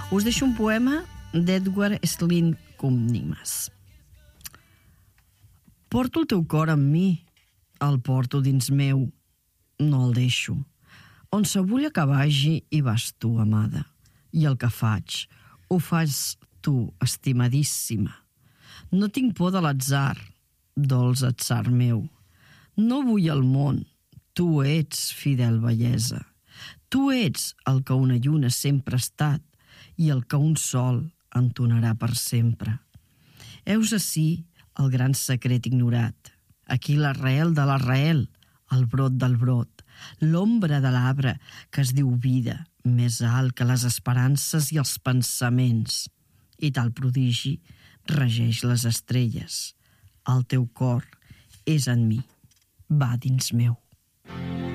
Us deixo un poema d'Edward Slim Cunningham. Porto el teu cor amb mi, el porto dins meu, no el deixo. On s'abulla que vagi, hi vas tu, amada, i el que faig, ho fas tu, estimadíssima. No tinc por de l'atzar, dolç atzar meu. No vull el món, tu ets fidel bellesa. Tu ets el que una lluna sempre ha estat i el que un sol entonarà per sempre. Heus ací el gran secret ignorat, aquí l'arrel de l'arrel, el brot del brot, l'ombra de l'arbre que es diu vida, més alt que les esperances i els pensaments, i tal prodigi regeix les estrelles. El teu cor és en mi, va dins meu.